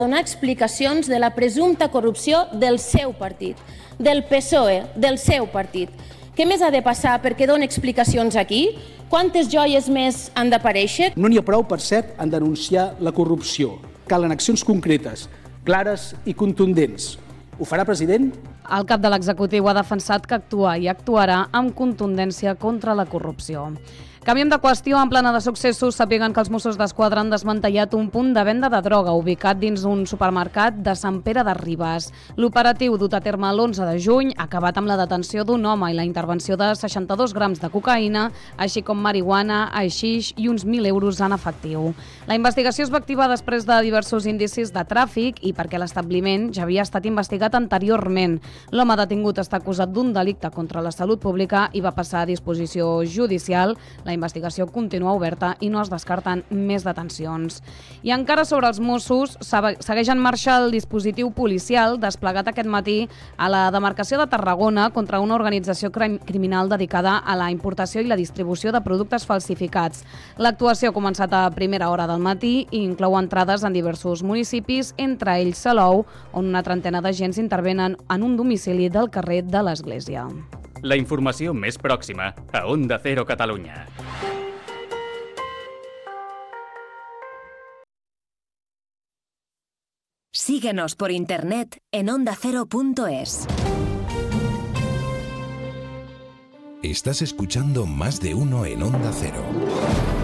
donar explicacions de la presumpta corrupció del seu partit, del PSOE, del seu partit. Què més ha de passar perquè doni explicacions aquí? Quantes joies més han d'aparèixer? No n'hi ha prou, per cert, en denunciar la corrupció. Calen accions concretes, clares i contundents. Ho farà, president? El cap de l'executiu ha defensat que actua i actuarà amb contundència contra la corrupció. Canviem de qüestió. En plena de successos, sàpiguen que els Mossos d'Esquadra han desmantellat un punt de venda de droga ubicat dins un supermercat de Sant Pere de Ribes. L'operatiu, dut a terme l'11 de juny, ha acabat amb la detenció d'un home i la intervenció de 62 grams de cocaïna, així com marihuana, haixix i uns 1.000 euros en efectiu. La investigació es va activar després de diversos indicis de tràfic i perquè l'establiment ja havia estat investigat anteriorment. L'home detingut està acusat d'un delicte contra la salut pública i va passar a disposició judicial. La investigació continua oberta i no es descarten més detencions. I encara sobre els Mossos, segueix en marxa el dispositiu policial desplegat aquest matí a la demarcació de Tarragona contra una organització criminal dedicada a la importació i la distribució de productes falsificats. L'actuació ha començat a primera hora del matí i inclou entrades en diversos municipis, entre ells Salou, on una trentena d'agents intervenen en un domicili del carrer de l'Església. La informació més pròxima a Onda Cero Catalunya. Síguenos por internet en ondacero.es. Estás escuchando Más de Uno en Onda Cero.